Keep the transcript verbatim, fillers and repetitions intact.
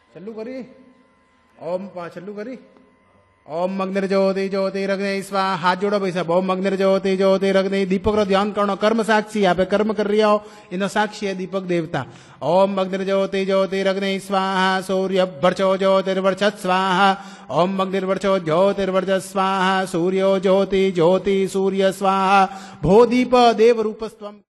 चलू करी ओम पा चलू करी ओम अग्निर्ज्योति ज्योतिरग्नि स्वाहा। हाथ जोड़ो भाई साहब। ओम अग्निर्ज्योति ज्योतिरग्नि। दीपक रो ध्यान करना। कर्म साक्षी यहाँ पे कर्म कर रही हो इन साक्षी है दीपक देवता। ओम अग्निर्ज्योति ज्योतिरग्नि स्वाहा। सूर्य वर्चो ज्योतिर्वर्चत स्वाहा। ओम अग्निर्वर्चो ज्योतिर्वर्चत स्वाहा। सूर्यो ज्योति ज्योति सूर्य स्वाहा। भो दीप देव रूपस्त्वम्।